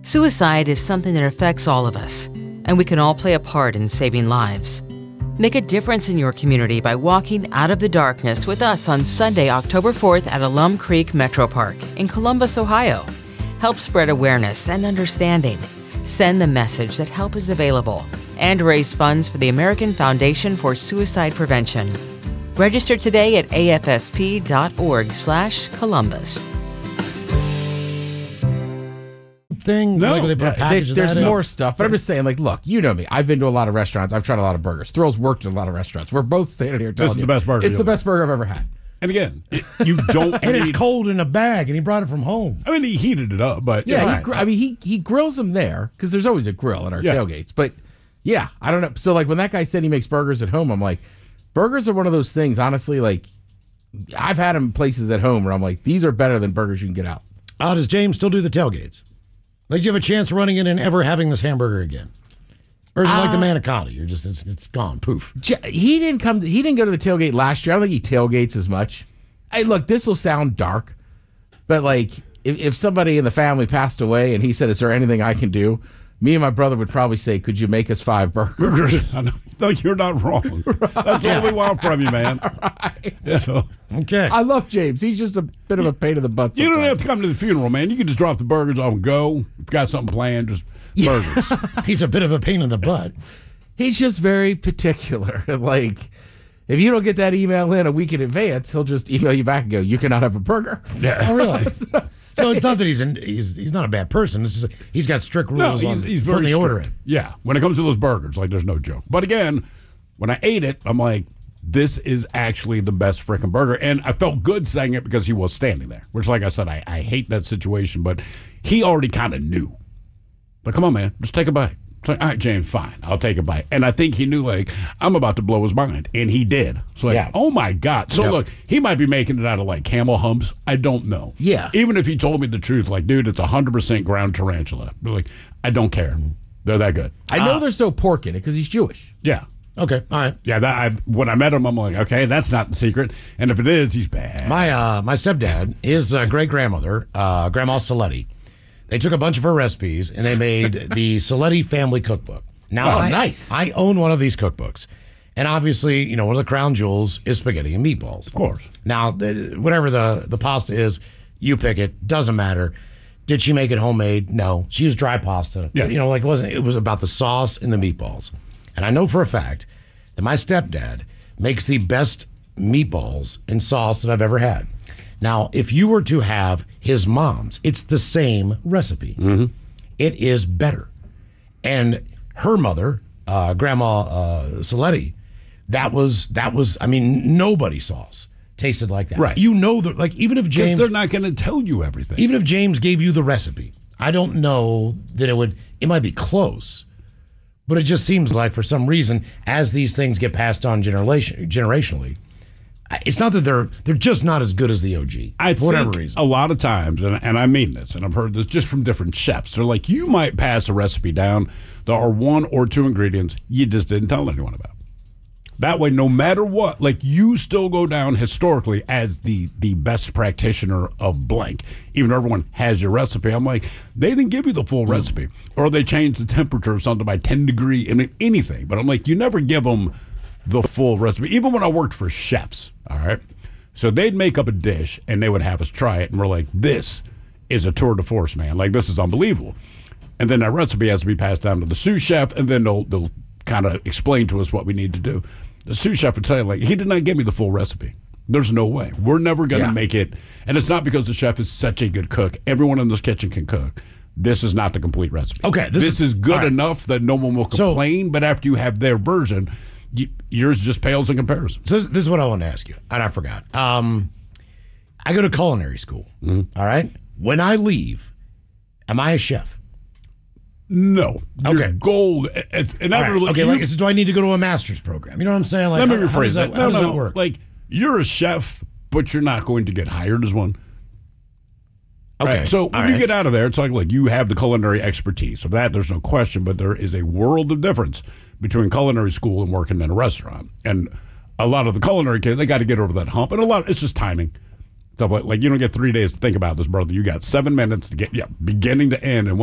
Suicide is something that affects all of us, and we can all play a part in saving lives. Make a difference in your community by walking out of the darkness with us on Sunday, October 4th at Alum Creek Metro Park in Columbus, Ohio. Help spread awareness and understanding. Send the message that help is available and raise funds for the American Foundation for Suicide Prevention. Register today at afsp.org/Columbus. There's more stuff, but I'm just saying, look, you know me. I've been to a lot of restaurants. I've tried a lot of burgers. Thrill's worked in a lot of restaurants. We're both standing here telling This is the best burger. It's the best burger I've ever had. And again, you don't. And it's cold in a bag, and he brought it from home. I mean, he heated it up, but yeah, he grills them there because there's always a grill at our tailgates. But yeah, I don't know. So when that guy said he makes burgers at home, I'm like, burgers are one of those things. Honestly, I've had them places at home where I'm like, these are better than burgers you can get out. Does James still do the tailgates? Do you have a chance running in and ever having this hamburger again? Or is it like the manicotti? You're just it's gone, poof. He didn't go to the tailgate last year. I don't think he tailgates as much. Hey, look, this will sound dark, but if somebody in the family passed away and he said, "Is there anything I can do?" Me and my brother would probably say, "Could you make us 5 burgers?" I know. No, you're not wrong. That's what we want from you, man. Right. Yeah. Okay. I love James. He's just a bit of a pain in the butt. You don't have to come to the funeral, man. You can just drop the burgers off and go. If you've got something planned, just burgers. He's a bit of a pain in the butt. He's just very particular. If you don't get that email in a week in advance, he'll just email you back and go, "You cannot have a burger." Yeah. Oh, really? So it's not that he's not a bad person. It's just he's got strict rules on he's putting very the order in. Yeah. When it comes to those burgers, there's no joke. But again, when I ate it, I'm like, this is actually the best freaking burger. And I felt good saying it because he was standing there, which, like I said, I hate that situation. But he already kind of knew. But come on, man, just take a bite. It's like, all right, James, fine, I'll take a bite. And I think he knew, I'm about to blow his mind. And he did. So, oh, my God. So, look, he might be making it out of, camel humps. I don't know. Yeah. Even if he told me the truth, dude, it's 100% ground tarantula. But, I don't care. They're that good. I know there's no pork in it because he's Jewish. Yeah. Okay, all right. Yeah, when I met him, I'm like, okay, that's not the secret. And if it is, he's bad. My stepdad, his great-grandmother, Grandma Saletti, they took a bunch of her recipes and they made the Saletti family cookbook. Now, nice. I own one of these cookbooks. And obviously, one of the crown jewels is spaghetti and meatballs. Of course. Now, whatever the pasta is, you pick it. Doesn't matter. Did she make it homemade? No. She used dry pasta. Yeah. It was about the sauce and the meatballs. And I know for a fact that my stepdad makes the best meatballs and sauce that I've ever had. Now, if you were to have his mom's, it's the same recipe. Mm-hmm. It is better. And her mother, Grandma Saletti, that was, nobody's sauce tasted like that. Right. That, even if James... Because they're not going to tell you everything. Even if James gave you the recipe, I don't know that it might be close. But it just seems like, for some reason, as these things get passed on generationally, it's not that they're just not as good as the OG, for whatever reason. A lot of times, and I mean this, and I've heard this just from different chefs, they're like, you might pass a recipe down. There are 1 or 2 ingredients you just didn't tell anyone about. That way, no matter what, you still go down historically as the best practitioner of blank. Even though everyone has your recipe, I'm like, they didn't give you the full recipe. Or they changed the temperature of something by 10 degrees, anything. But I'm like, you never give them the full recipe. Even when I worked for chefs, all right? So they'd make up a dish, and they would have us try it, and we're like, this is a tour de force, man. This is unbelievable. And then that recipe has to be passed down to the sous chef, and then they'll kind of explain to us what we need to do. The sous chef would tell you, he did not give me the full recipe. There's no way. We're never going to make it. And it's not because the chef is such a good cook. Everyone in this kitchen can cook. This is not the complete recipe. Okay. This is good enough that no one will complain, but after you have their version, yours just pales in comparison. So this is what I want to ask you, and I forgot. I go to culinary school, all right? When I leave, am I a chef? No. Okay. Your goal. So do I need to go to a master's program? You know what I'm saying? Let me rephrase that. How does that work? You're a chef, but you're not going to get hired as one. Okay. Right. So when you get out of there, it's like you have the culinary expertise. Of that, there's no question, but there is a world of difference between culinary school and working in a restaurant. And a lot of the culinary kids, they got to get over that hump. And it's just timing. Stuff like you don't get 3 days to think about this, brother. You got 7 minutes to get beginning to end. And